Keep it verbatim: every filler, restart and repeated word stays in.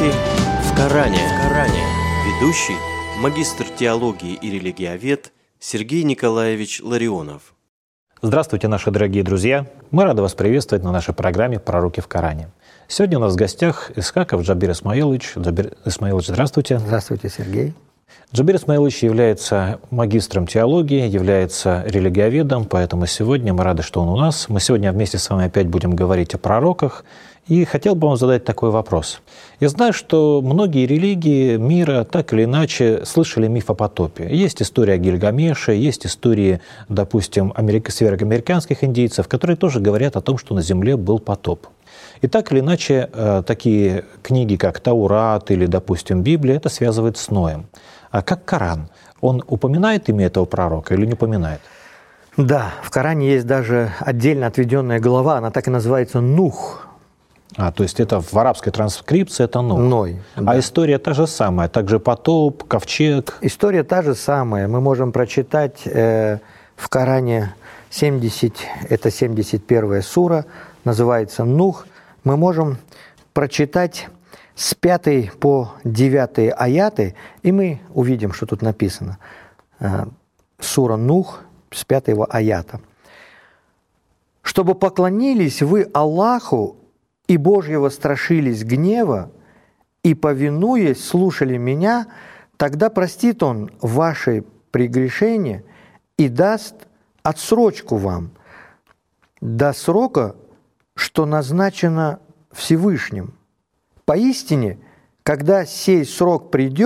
Пророки в Коране. В Коране. Ведущий, магистр теологии и религиовед Сергей Николаевич Ларионов. Здравствуйте, наши дорогие друзья! Мы рады вас приветствовать на нашей программе «Пророки в Коране». Сегодня у нас в гостях Исхаков Джабир Исмаилович. Джабир Исмаилович, здравствуйте. Здравствуйте, Сергей. Джабир Исмаилович является магистром теологии, является религиоведом, поэтому сегодня мы рады, что он у нас. Мы сегодня вместе с вами опять будем говорить о пророках. И хотел бы вам задать такой вопрос. Я знаю, что многие религии мира так или иначе слышали миф о потопе. Есть история о Гильгамеше, есть истории, допустим, америк... североамериканских индейцев, которые тоже говорят о том, что на Земле был потоп. И так или иначе, такие книги, как Таурат или, допустим, Библия, это связывает с Ноем. А как Коран? Он упоминает имя этого пророка или не упоминает? Да, в Коране есть даже отдельно отведенная глава, она так и называется «Нух». А, то есть это в арабской транскрипции это Нух. Ной. Да. А история та же самая, также потоп, ковчег. История та же самая. Мы можем прочитать э, в Коране семьдесят, это семьдесят первая сура, называется «Нух». Мы можем прочитать с пятой по девятой аяты, и мы увидим, что тут написано. Э, сура «Нух» с пятого аята. «Чтобы поклонились вы Аллаху, и Божьего страшились гнева, и, повинуясь, слушали меня, тогда простит Он ваши прегрешения и даст отсрочку вам до срока, что назначено Всевышним. Поистине, когда сей срок придет,